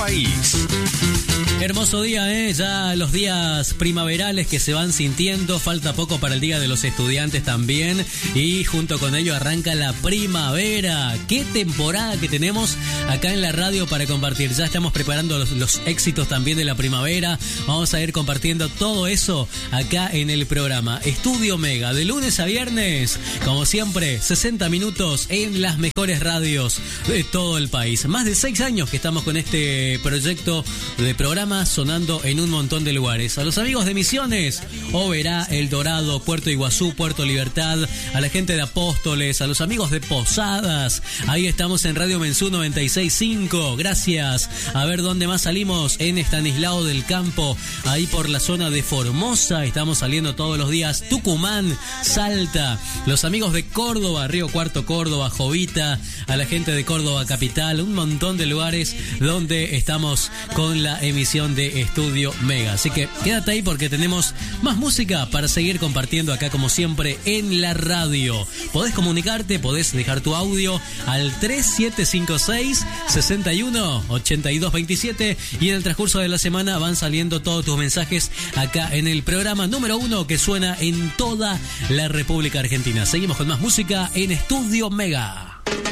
país. Hermoso día, ya los días primaverales que se van sintiendo, falta poco para el Día de los Estudiantes también, y junto con ello arranca la primavera. Qué temporada que tenemos acá en la radio para compartir. Ya estamos preparando los éxitos también de la primavera. Vamos a ir compartiendo todo eso acá en el programa Estudio Mega, de lunes a viernes, como siempre, 60 minutos en las mejores radios de todo el país. Más de 6 años que estamos con este proyecto de programa sonando en un montón de lugares. A los amigos de Misiones, Oberá, El Dorado, Puerto Iguazú, Puerto Libertad, a la gente de Apóstoles, a los amigos de Posadas, ahí estamos en Radio Mensú 96.5, gracias. A ver dónde más salimos, en Estanislao del Campo, ahí por la zona de Formosa, estamos saliendo todos los días. Tucumán, Salta, los amigos de Córdoba, Río Cuarto, Córdoba, Jovita, a la gente de Córdoba Capital, un montón de lugares donde estamos con la emisión de Estudio Mega. Así que quédate ahí porque tenemos más música para seguir compartiendo acá como siempre en la radio. Podés comunicarte, podés dejar tu audio al 3756-618227 y en el transcurso de la semana van saliendo todos tus mensajes acá en el programa número 1 que suena en toda la República Argentina. Seguimos con más música en Estudio Mega.